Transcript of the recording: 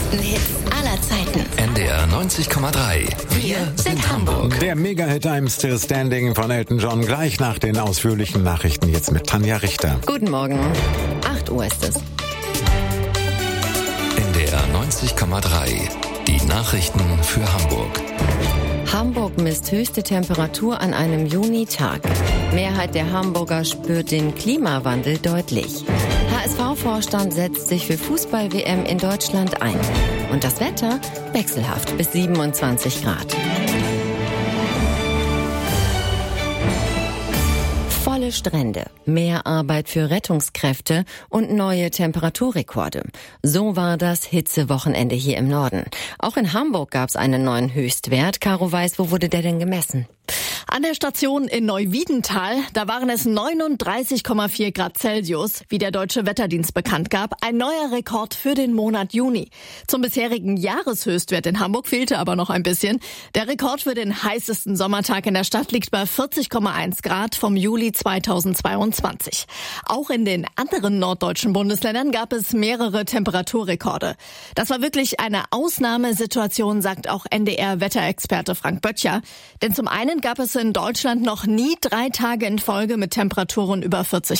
größten Hits aller Zeiten. NDR 90,3. Wir sind Hamburg. Der Mega-Hit I'm Still Standing von Elton John gleich nach den ausführlichen Nachrichten jetzt mit Tanja Richter. Guten Morgen. 8 Uhr ist es. NDR 90,3. Die Nachrichten für Hamburg. Hamburg misst höchste Temperatur an einem Junitag. Mehrheit der Hamburger spürt den Klimawandel deutlich. HSV-Vorstand setzt sich für Fußball-WM in Deutschland ein. Und das Wetter wechselhaft bis 27 Grad. Volle Strände, mehr Arbeit für Rettungskräfte und neue Temperaturrekorde. So war das Hitzewochenende hier im Norden. Auch in Hamburg gab es einen neuen Höchstwert. Caro weiß, wo wurde der denn gemessen? An der Station in Neuwiedental, da waren es 39,4 Grad Celsius, wie der Deutsche Wetterdienst bekannt gab. Ein neuer Rekord für den Monat Juni. Zum bisherigen Jahreshöchstwert in Hamburg fehlte aber noch ein bisschen. Der Rekord für den heißesten Sommertag in der Stadt liegt bei 40,1 Grad vom Juli 2022. Auch in den anderen norddeutschen Bundesländern gab es mehrere Temperaturrekorde. Das war wirklich eine Ausnahmesituation, sagt auch NDR-Wetterexperte Frank Böttcher. Denn zum einen gab es in Deutschland noch nie 3 Tage in Folge mit Temperaturen über 40